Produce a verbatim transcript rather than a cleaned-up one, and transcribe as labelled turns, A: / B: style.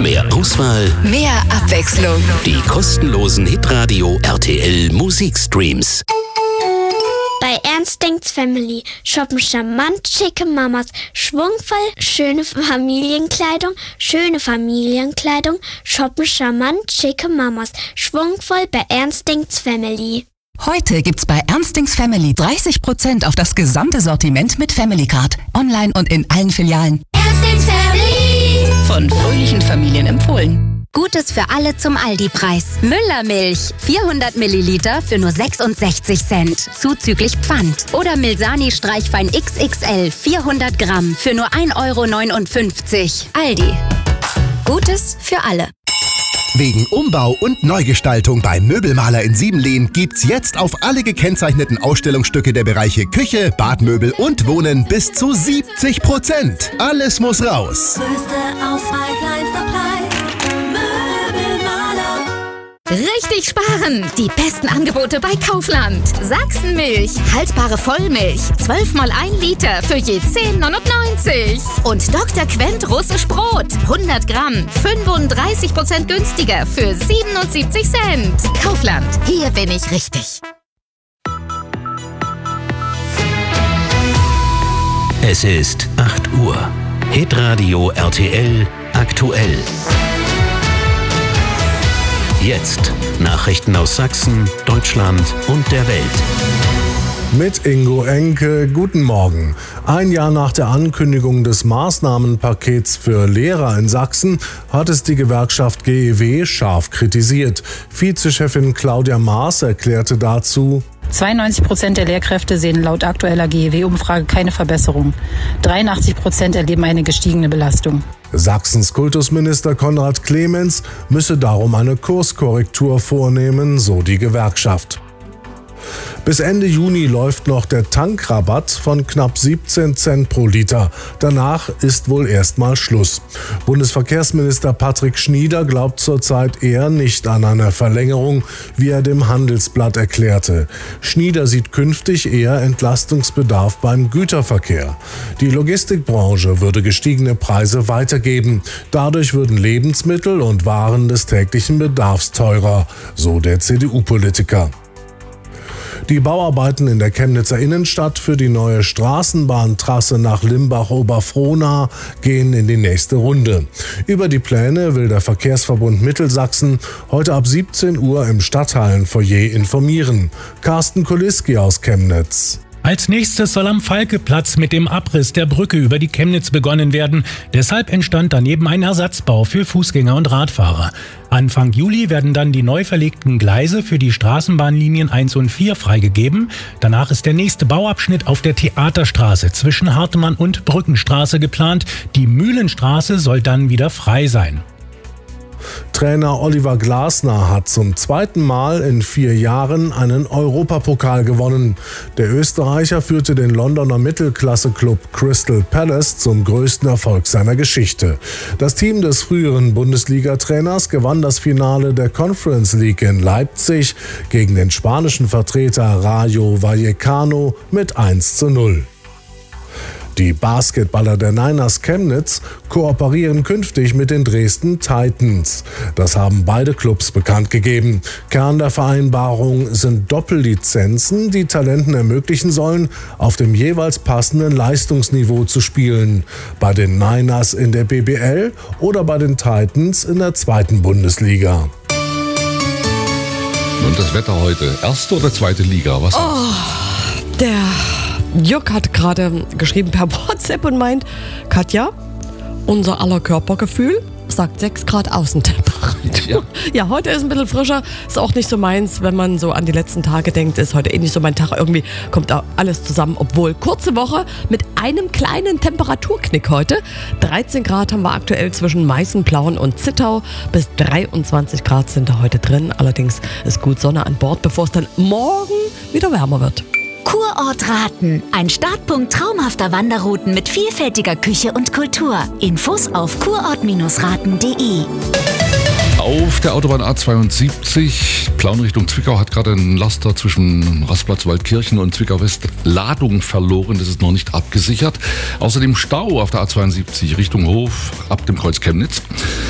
A: Mehr Auswahl,
B: mehr Abwechslung.
A: Die kostenlosen Hitradio R T L Musikstreams.
C: Bei Ernst denkt's Family shoppen charmant schicke Mamas, schwungvoll schöne Familienkleidung, schöne Familienkleidung, shoppen charmant schicke Mamas, schwungvoll bei Ernst denkt's Family.
B: Heute gibt's bei Ernst denkt's Family dreißig Prozent auf das gesamte Sortiment mit Family Card. Online und in allen Filialen.
C: Ernst denkt's Family.
B: Von fröhlichen Familien empfohlen.
D: Gutes für alle zum Aldi-Preis. Müllermilch, vierhundert Milliliter für nur sechsundsechzig Cent, zuzüglich Pfand. Oder Milsani Streichwein X X L, vierhundert Gramm für nur ein Euro neunundfünfzig. Aldi. Gutes für alle.
E: Wegen Umbau und Neugestaltung beim Möbelmaler in Siebenlehn gibt's jetzt auf alle gekennzeichneten Ausstellungsstücke der Bereiche Küche, Badmöbel und Wohnen bis zu siebzig Prozent. Alles muss raus.
F: Größte Auswahl, kleinster Preis. Möbelmaler.
G: Richtig sparen! Die besten Angebote bei Kaufland. Sachsenmilch, haltbare Vollmilch, zwölf mal ein Liter für je zehn neunundneunzig. Und Doktor Quent russisch Brot, hundert Gramm, fünfunddreißig Prozent günstiger für siebenundsiebzig Cent. Kaufland, hier bin ich richtig.
A: Es ist acht Uhr. Hitradio R T L aktuell. Jetzt Nachrichten aus Sachsen, Deutschland und der Welt.
H: Mit Ingo Enke, guten Morgen. Ein Jahr nach der Ankündigung des Maßnahmenpakets für Lehrer in Sachsen hat es die Gewerkschaft G E W scharf kritisiert. Vizechefin Claudia Maas erklärte dazu:
I: zweiundneunzig Prozent der Lehrkräfte sehen laut aktueller G E W-Umfrage keine Verbesserung. dreiundachtzig Prozent erleben eine gestiegene Belastung.
H: Sachsens Kultusminister Konrad Clemens müsse darum eine Kurskorrektur vornehmen, so die Gewerkschaft. Bis Ende Juni läuft noch der Tankrabatt von knapp siebzehn Cent pro Liter. Danach ist wohl erstmal Schluss. Bundesverkehrsminister Patrick Schnieder glaubt zurzeit eher nicht an eine Verlängerung, wie er dem Handelsblatt erklärte. Schnieder sieht künftig eher Entlastungsbedarf beim Güterverkehr. Die Logistikbranche würde gestiegene Preise weitergeben. Dadurch würden Lebensmittel und Waren des täglichen Bedarfs teurer, so der C D U-Politiker. Die Bauarbeiten in der Chemnitzer Innenstadt für die neue Straßenbahntrasse nach Limbach-Oberfrohna gehen in die nächste Runde. Über die Pläne will der Verkehrsverbund Mittelsachsen heute ab siebzehn Uhr im Stadthallenfoyer informieren. Carsten Kuliski aus Chemnitz.
J: Als nächstes soll am Falkeplatz mit dem Abriss der Brücke über die Chemnitz begonnen werden. Deshalb entstand daneben ein Ersatzbau für Fußgänger und Radfahrer. Anfang Juli werden dann die neu verlegten Gleise für die Straßenbahnlinien eins und vier freigegeben. Danach ist der nächste Bauabschnitt auf der Theaterstraße zwischen Hartemann und Brückenstraße geplant. Die Mühlenstraße soll dann wieder frei sein.
H: Trainer Oliver Glasner hat zum zweiten Mal in vier Jahren einen Europapokal gewonnen. Der Österreicher führte den Londoner Mittelklasse-Club Crystal Palace zum größten Erfolg seiner Geschichte. Das Team des früheren Bundesliga-Trainers gewann das Finale der Conference League in Leipzig gegen den spanischen Vertreter Rayo Vallecano mit eins zu null. Die Basketballer der Niners Chemnitz kooperieren künftig mit den Dresden Titans. Das haben beide Clubs bekannt gegeben. Kern der Vereinbarung sind Doppellizenzen, die Talenten ermöglichen sollen, auf dem jeweils passenden Leistungsniveau zu spielen. Bei den Niners in der B B L oder bei den Titans in der zweiten Bundesliga.
K: Und das Wetter heute, erste oder zweite Liga, was
L: oh, der Jörg hat gerade geschrieben per WhatsApp und meint, Katja, unser aller Körpergefühl sagt sechs Grad Außentemperatur. Ja. ja, heute ist ein bisschen frischer, ist auch nicht so meins, wenn man so an die letzten Tage denkt, ist heute eh nicht so mein Tag. Irgendwie kommt da alles zusammen, obwohl kurze Woche mit einem kleinen Temperaturknick heute. dreizehn Grad haben wir aktuell zwischen Meißen, Plauen und Zittau. Bis dreiundzwanzig Grad sind da heute drin. Allerdings ist gut Sonne an Bord, bevor es dann morgen wieder wärmer wird.
D: Kurort Raten. Ein Startpunkt traumhafter Wanderrouten mit vielfältiger Küche und Kultur. Infos auf kurort raten punkt de.
K: Auf der Autobahn A zweiundsiebzig, Plauen Richtung Zwickau, hat gerade ein Laster zwischen Rastplatz Waldkirchen und Zwickau West Ladung verloren. Das ist noch nicht abgesichert. Außerdem Stau auf der A zweiundsiebzig Richtung Hof ab dem Kreuz Chemnitz.